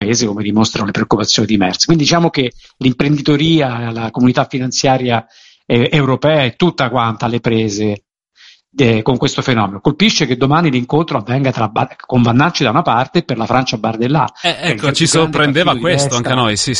imprese, come dimostrano le preoccupazioni di Merz. Quindi diciamo che l'imprenditoria, la comunità finanziaria europea è tutta quanta alle prese con questo fenomeno. Colpisce che domani l'incontro avvenga con Vannacci da una parte e per la Francia Bardella. Ecco, ci sorprendeva questo anche a noi, sì.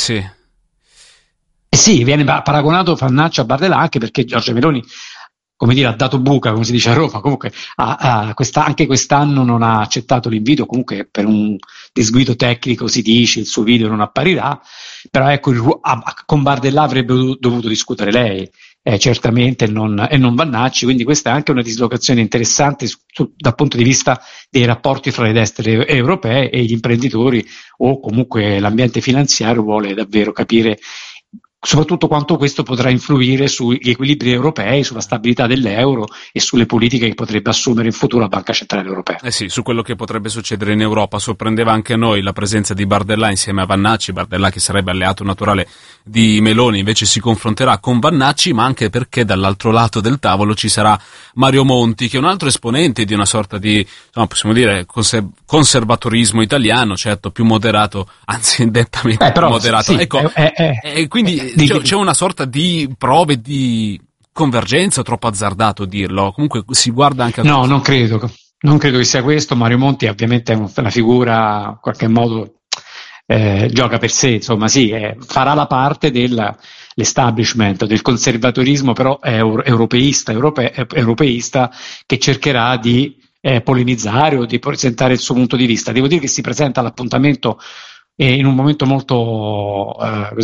Sì, viene paragonato Vannacci a Bardella anche perché Giorgia Meloni, come dire, ha dato buca, come si dice a Roma, comunque anche quest'anno non ha accettato l'invito, comunque per un disguido tecnico si dice, il suo video non apparirà, però ecco, con Bardella avrebbe dovuto discutere lei, certamente, e non Vannacci, quindi questa è anche una dislocazione interessante dal punto di vista dei rapporti fra le destre europee e gli imprenditori, o comunque l'ambiente finanziario vuole davvero capire soprattutto quanto questo potrà influire sugli equilibri europei, sulla stabilità dell'euro e sulle politiche che potrebbe assumere in futuro la Banca Centrale Europea. Sì, su quello che potrebbe succedere in Europa. Sorprendeva anche noi la presenza di Bardella insieme a Vannacci, Bardella che sarebbe alleato naturale di Meloni, invece si confronterà con Vannacci, ma anche perché dall'altro lato del tavolo ci sarà Mario Monti, che è un altro esponente di una sorta di, possiamo dire, conservatorismo italiano, certo più moderato, anzi nettamente più moderato. Sì, ecco, quindi c'è una sorta di prove di convergenza, troppo azzardato dirlo, comunque si guarda anche a... No, non credo che sia questo. Mario Monti ovviamente è una figura, in qualche modo gioca per sé, insomma sì, farà la parte dell'establishment, del conservatorismo però europeista che cercherà di polemizzare o di presentare il suo punto di vista. Devo dire che si presenta all'appuntamento in un momento molto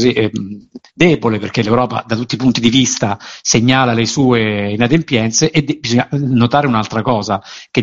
debole, perché l'Europa da tutti i punti di vista segnala le sue inadempienze, e bisogna notare un'altra cosa che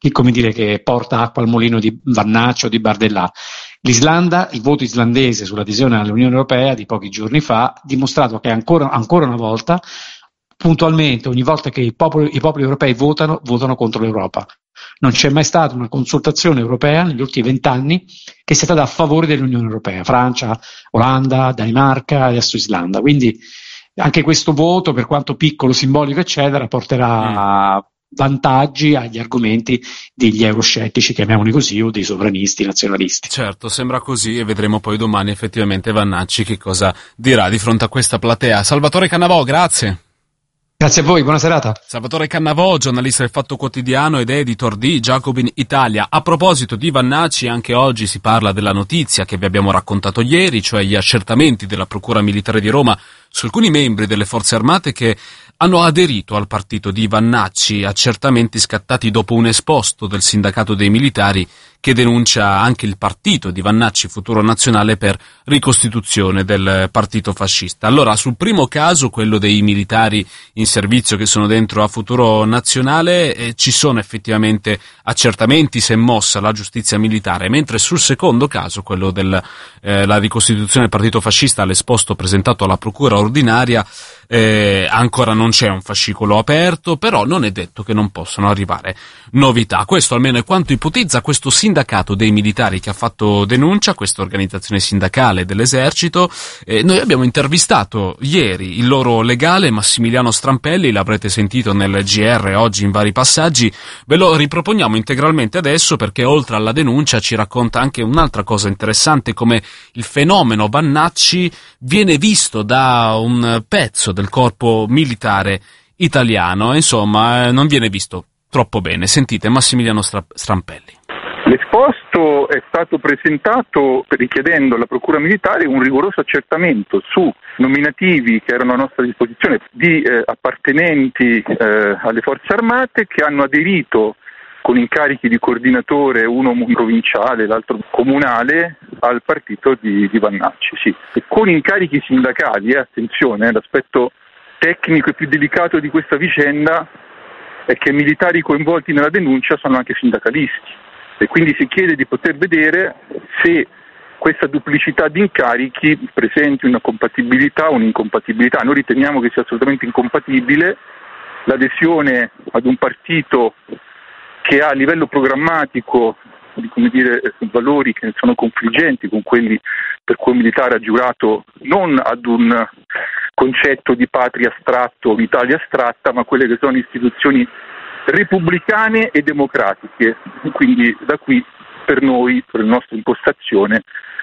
porta acqua al mulino di Vannacci o di Bardella. L'Islanda, il voto islandese sull'adesione all'Unione Europea di pochi giorni fa, ha dimostrato che ancora una volta, puntualmente, ogni volta che i popoli europei votano contro l'Europa. Non c'è mai stata una consultazione europea negli ultimi 20 anni che sia stata a favore dell'Unione Europea. Francia, Olanda, Danimarca, adesso Islanda. Quindi anche questo voto, per quanto piccolo, simbolico, eccetera, porterà vantaggi agli argomenti degli euroscettici, chiamiamoli così, o dei sovranisti nazionalisti. Certo, sembra così, e vedremo poi domani effettivamente Vannacci che cosa dirà di fronte a questa platea. Salvatore Cannavò, grazie. Grazie a voi, buona serata. Salvatore Cannavò, giornalista del Fatto Quotidiano ed editor di Jacobin Italia. A proposito di Vannacci, anche oggi si parla della notizia che vi abbiamo raccontato ieri, cioè gli accertamenti della Procura Militare di Roma su alcuni membri delle Forze Armate che hanno aderito al partito di Vannacci, accertamenti scattati dopo un esposto del sindacato dei militari che denuncia anche il partito di Vannacci Futuro Nazionale per ricostituzione del partito fascista. Allora, sul primo caso, quello dei militari in servizio che sono dentro a Futuro Nazionale, ci sono effettivamente accertamenti, si è mossa la giustizia militare, mentre sul secondo caso, quello della ricostituzione del partito fascista, l'esposto presentato alla procura ordinaria, ancora non c'è un fascicolo aperto, però non è detto che non possano arrivare novità. Questo almeno è quanto ipotizza questo sindacato dei militari che ha fatto denuncia, questa organizzazione sindacale dell'esercito. Noi abbiamo intervistato ieri il loro legale Massimiliano Strampelli, l'avrete sentito nel GR oggi in vari passaggi, ve lo riproponiamo integralmente adesso perché oltre alla denuncia ci racconta anche un'altra cosa interessante, come il fenomeno Vannacci viene visto da un pezzo del corpo militare italiano, insomma non viene visto troppo bene. Sentite Massimiliano Strampelli. L'esposto è stato presentato richiedendo alla Procura Militare un rigoroso accertamento su nominativi che erano a nostra disposizione di appartenenti alle Forze Armate che hanno aderito con incarichi di coordinatore, uno provinciale, l'altro comunale, al partito di Vannacci, sì. E con incarichi sindacali, attenzione, l'aspetto tecnico e più delicato di questa vicenda è che i militari coinvolti nella denuncia sono anche sindacalisti e quindi si chiede di poter vedere se questa duplicità di incarichi presenti una compatibilità o un'incompatibilità. Noi riteniamo che sia assolutamente incompatibile l'adesione ad un partito che ha a livello programmatico valori che sono confliggenti con quelli per cui il militare ha giurato non ad un concetto di patria astratto o di Italia astratta, ma quelle che sono istituzioni repubblicane e democratiche. Quindi da qui per noi, per la nostra impostazione,